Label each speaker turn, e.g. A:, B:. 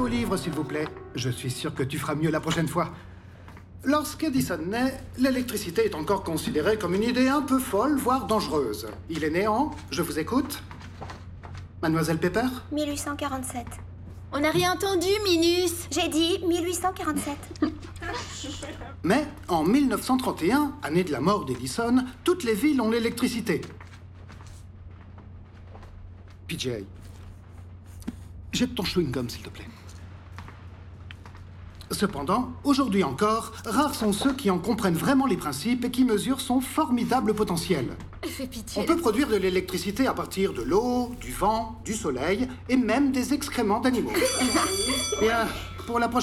A: vos livres, s'il vous plaît. Je suis sûr que tu feras mieux la prochaine fois. Lorsqu'Edison naît, l'électricité est encore considérée comme une idée un peu folle, voire dangereuse. Il est né en... Je vous écoute. Mademoiselle Pepper?
B: 1847.
C: On n'a rien entendu, Minus.
B: J'ai dit 1847.
A: Mais en 1931, année de la mort d'Edison, toutes les villes ont l'électricité. PJ, jette ton chewing-gum, s'il te plaît. Cependant, aujourd'hui encore, rares sont ceux qui en comprennent vraiment les principes et qui mesurent son formidable potentiel.
C: Fais pitié.
A: On peut produire de l'électricité à partir de l'eau, du vent, du soleil et même des excréments d'animaux. Bien, pour la prochaine